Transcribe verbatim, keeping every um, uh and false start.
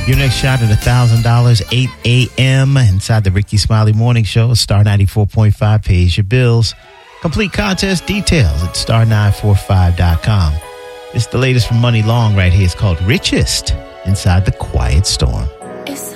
Your next shot at one thousand dollars, eight a.m. inside the Ricky Smiley Morning Show. Star ninety-four point five pays your bills. Complete contest details at star nine four five dot com. It's the latest from Money Long right here. It's called Richest Inside the Quiet Storm.